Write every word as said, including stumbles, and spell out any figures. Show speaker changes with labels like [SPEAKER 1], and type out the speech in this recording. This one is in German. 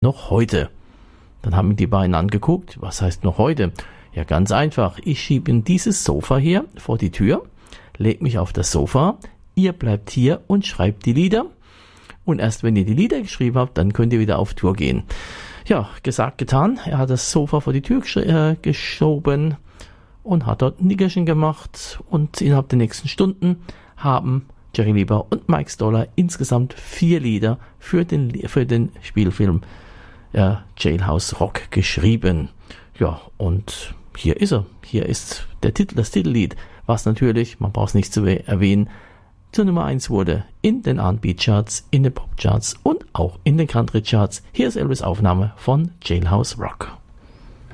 [SPEAKER 1] noch heute. Dann haben die beiden angeguckt, was heißt noch heute? Ja, ganz einfach, ich schiebe in dieses Sofa hier vor die Tür, leg mich auf das Sofa, ihr bleibt hier und schreibt die Lieder. Und erst wenn ihr die Lieder geschrieben habt, dann könnt ihr wieder auf Tour gehen. Ja, gesagt, getan. Er hat das Sofa vor die Tür gesch- äh, geschoben und hat dort ein Nickerchen gemacht. Und innerhalb der nächsten Stunden haben Jerry Leiber und Mike Stoller insgesamt vier Lieder für den, für den Spielfilm äh, Jailhouse Rock geschrieben. Ja, und hier ist er. Hier ist der Titel, das Titellied, was natürlich, man braucht es nicht zu erwähnen, zur Nummer eins wurde in den R and B Charts, in den Pop Charts und auch in den Country Charts. Hier ist Elvis' Aufnahme von Jailhouse Rock.